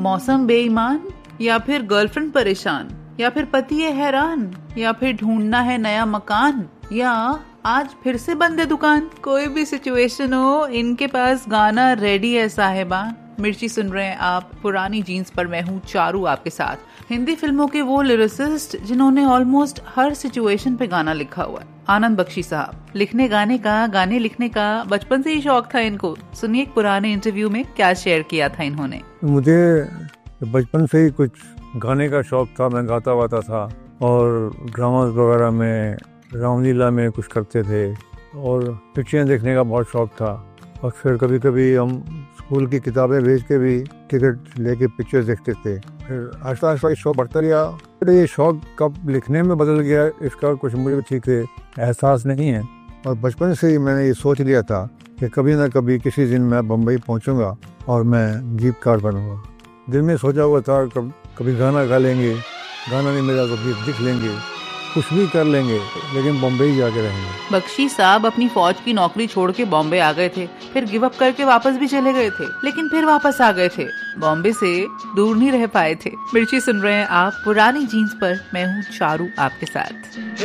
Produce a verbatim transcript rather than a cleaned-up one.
मौसम बेईमान, या फिर गर्लफ्रेंड परेशान, या फिर पति है हैरान, या फिर ढूंढना है नया मकान, या आज फिर से बंद है दुकान। कोई भी सिचुएशन हो, इनके पास गाना रेडी है साहिबा। मिर्ची सुन रहे हैं आप पुरानी जीन्स पर, मैं हूँ चारू आपके साथ। हिंदी फिल्मों के वो लिरिसिस्ट जिन्होंने ऑलमोस्ट हर सिचुएशन पे गाना लिखा हुआ है, आनंद बख्शी साहब। लिखने गाने का, गाने लिखने का बचपन से ही शौक था इनको। सुनिए एक पुराने इंटरव्यू में क्या शेयर किया था इन्होंने। मुझे बचपन से ही कुछ गाने का शौक था, मैं गाता वाता था और ड्रामास वगैरह में, रामलीला में कुछ करते थे और पिक्चरें देखने का बहुत शौक था। और फिर कभी कभी हम स्कूल की किताबें भेज के भी टिकट लेके पिक्चर देखते थे। फिर आस्ता आस्ता ये शौक बढ़ता गया। फिर ये शौक कब लिखने में बदल गया इसका कुछ मुझे ठीक से एहसास नहीं है। और बचपन से ही मैंने ये सोच लिया था कि कभी ना कभी किसी दिन मैं बम्बई पहुंचूंगा और मैं जीप कार बनूंगा। दिल में सोचा हुआ था कब, कभी गाना गा लेंगे, गाना नहीं मिला तो फिर दिख लेंगे, कुछ भी कर लेंगे, लेकिन बॉम्बे ही जाके रहेंगे। बख्शी साहब अपनी फौज की नौकरी छोड़ के बॉम्बे आ गए थे, फिर गिव अप करके वापस भी चले गए थे, लेकिन फिर वापस आ गए थे। बॉम्बे से दूर नहीं रह पाए थे। मिर्ची सुन रहे हैं आप पुरानी जीन्स पर, मैं हूँ चारू आपके साथ।